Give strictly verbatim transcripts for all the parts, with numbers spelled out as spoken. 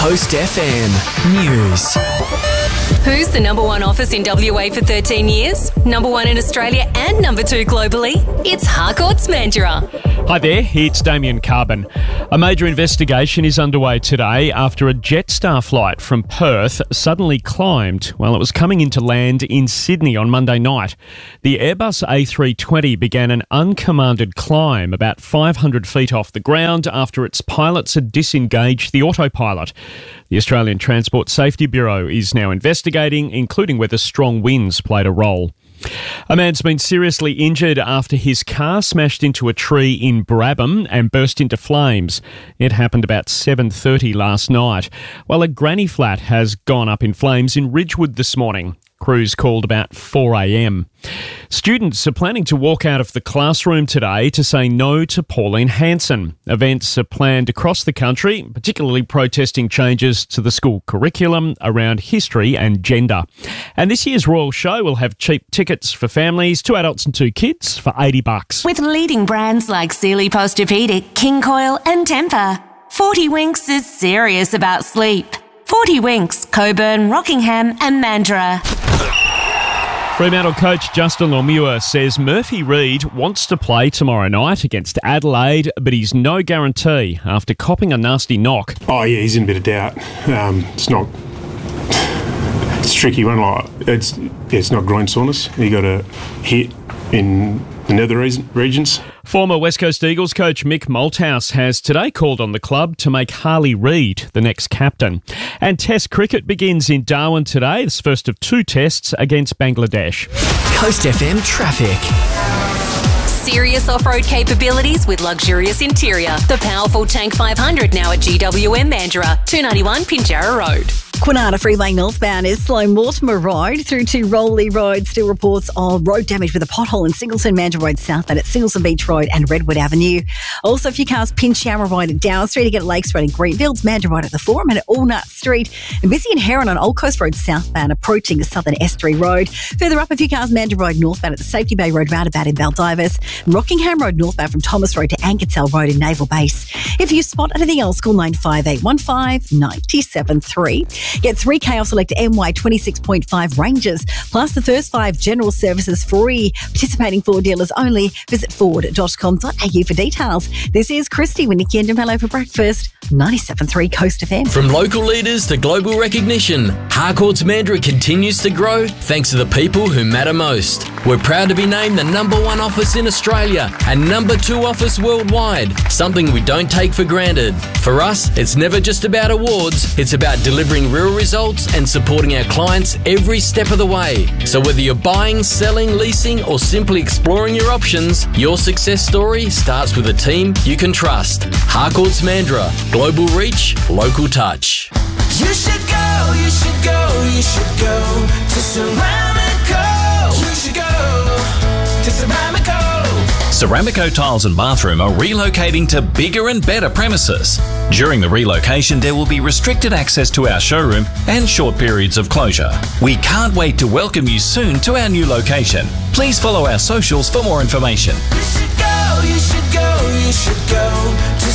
Coast F M News. Who's the number one office in W A for thirteen years? Number one in Australia and number two globally? It's Harcourts Mandurah. Hi there, it's Damien Carbon. A major investigation is underway today after a Jetstar flight from Perth suddenly climbed while it was coming into land in Sydney on Monday night. The Airbus A three twenty began an uncommanded climb about five hundred feet off the ground after its pilots had disengaged the autopilot. The Australian Transport Safety Bureau is now investigating, including whether strong winds played a role. A man's been seriously injured after his car smashed into a tree in Brabham and burst into flames. It happened about seven thirty last night, while a granny flat has gone up in flames in Ridgewood this morning. Crews called about four a m. Students are planning to walk out of the classroom today to say no to Pauline Hanson. Events are planned across the country, particularly protesting changes to the school curriculum around history and gender. And this year's Royal Show will have cheap tickets for families, two adults and two kids, for eighty bucks. With leading brands like Sealy Posturepedic, King Coil and Tempur, forty Winks is serious about sleep. forty Winks, Coburn, Rockingham and Mandurah. Fremantle coach Justin Lemieux says Murphy Reid wants to play tomorrow night against Adelaide, but he's no guarantee after copping a nasty knock. Oh yeah, he's in a bit of doubt. Um, it's not. It's a tricky one. Like it's yeah, it's not groin soreness. He got a hit in the nether regions. Former West Coast Eagles coach Mick Malthouse has today called on the club to make Harley Reid the next captain. And Test cricket begins in Darwin today, this first of two tests against Bangladesh. Coast F M traffic. Serious off-road capabilities with luxurious interior. The powerful Tank five hundred now at G W M Mandurah, two ninety-one Pinjarra Road. Kwinana Freeway northbound is slow Mortimer Road through to Rowley Road. Still reports of road damage with a pothole in Singleton Mandurah Road southbound at Singleton Beach Road and Redwood Avenue. Also a few cars Pinjarra Road at Down Street, again at Lakes Road and Greenfields, Mandurah Road at the Forum and at Allnut Street. And busy in Heron on Old Coast Road southbound approaching the Southern Estuary Road. Further up a few cars Mandurah Road northbound at the Safety Bay Road roundabout in Baldivis. Rockingham Road northbound from Thomas Road to Ankersell Road in Naval Base. If you spot anything else, call nine five eight one five nine seven three. Get three K off select M Y twenty-six point five Rangers, plus the first five general services free. Participating Ford dealers only. Visit ford dot com dot a u for details. This is Christy with Nikki and Hello for breakfast. ninety-seven point three Coast F M. From local leaders to global recognition, Harcourts Mandurah continues to grow thanks to the people who matter most. We're proud to be named the number one office in Australia and number two office worldwide, something we don't take for granted. For us, it's never just about awards, it's about delivering real results and supporting our clients every step of the way. So whether you're buying, selling, leasing or simply exploring your options, your success story starts with a team you can trust. Harcourts Mandurah. Global reach, local touch. You should go, you should go, you should go to Ceramico. You should go to Ceramico. Ceramico Tiles and Bathroom are relocating to bigger and better premises. During the relocation, there will be restricted access to our showroom and short periods of closure. We can't wait to welcome you soon to our new location. Please follow our socials for more information. You should go, you should go, you should go to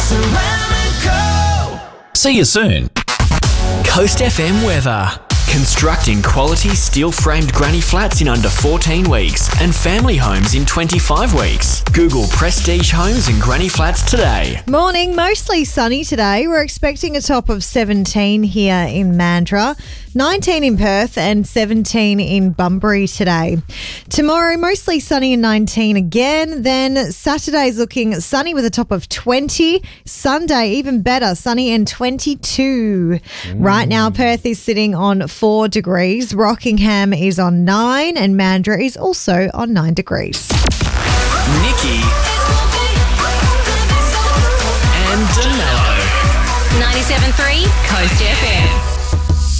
Ceramico. See you soon. Coast F M weather. Constructing quality steel-framed granny flats in under fourteen weeks and family homes in twenty-five weeks. Google Prestige Homes and Granny Flats today. Morning, mostly sunny today. We're expecting a top of seventeen here in Mandurah, nineteen in Perth and seventeen in Bunbury today. Tomorrow, mostly sunny and nineteen again. Then Saturday's looking sunny with a top of twenty. Sunday, even better, sunny and twenty-two. Mm. Right now, Perth is sitting on four degrees. Rockingham is on nine and Mandurah is also on nine degrees. Nikki and Danilo. ninety-seven point three Coast F M.